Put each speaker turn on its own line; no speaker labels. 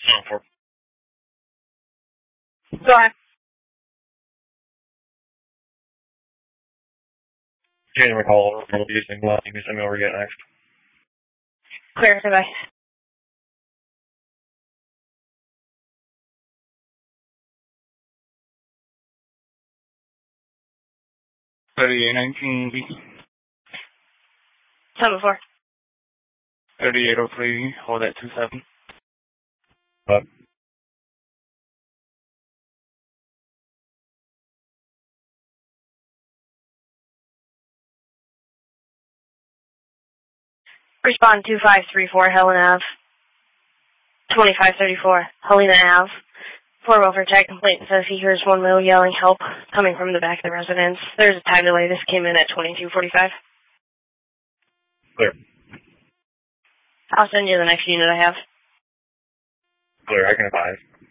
For
Go ahead.
changing my call over using you can send me over again next.
Clear, goodbye.
$38.19 B.
7-4.
3803, hold at 27.
But
Respond 2534 Helena Ave. 2534 Helena Ave. 4-1 tag complaint says he hears one male yelling help coming from the back of the residence. There's a time delay. This came in at 22:45.
clear.
I'll send you the next unit I have.
Clear, I can advise.